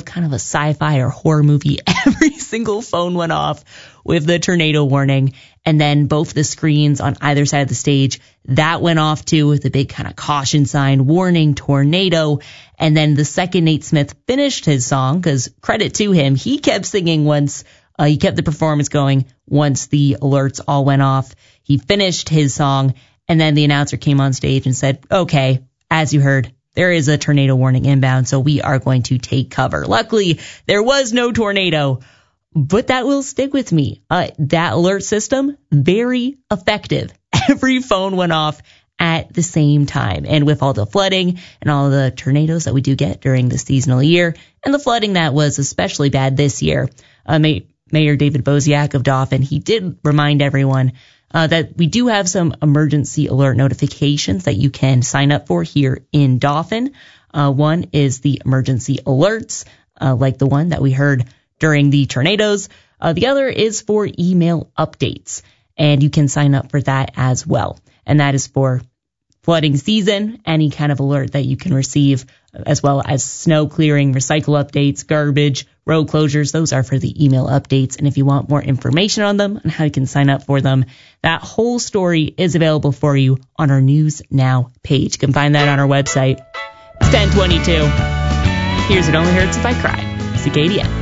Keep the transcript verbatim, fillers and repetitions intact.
kind of a sci-fi or horror movie, every single phone went off with the tornado warning. And then both the screens on either side of the stage, that went off too with a big kind of caution sign, warning, tornado. And then the second Nate Smith finished his song, because credit to him, he kept singing once, uh, he kept the performance going once the alerts all went off. He finished his song, and then the announcer came on stage and said, okay, as you heard, there is a tornado warning inbound, so we are going to take cover. Luckily, there was no tornado, but that will stick with me. Uh, that alert system, very effective. Every phone went off at the same time. And with all the flooding and all the tornadoes that we do get during the seasonal year, and the flooding that was especially bad this year, uh, May- Mayor David Bosiak of Dauphin, he did remind everyone Uh, that we do have some emergency alert notifications that you can sign up for here in Dauphin. Uh, one is the emergency alerts, uh, like the one that we heard during the tornadoes. Uh, the other is for email updates, and you can sign up for that as well. And that is for flooding season, any kind of alert that you can receive, as well as snow clearing, recycle updates, garbage, road closures. Those are for the email updates. And if you want more information on them and how you can sign up for them, that whole story is available for you on our News Now page. You can find that on our website. It's ten twenty-two. Here's It Only Hurts If I Cry. C K D N.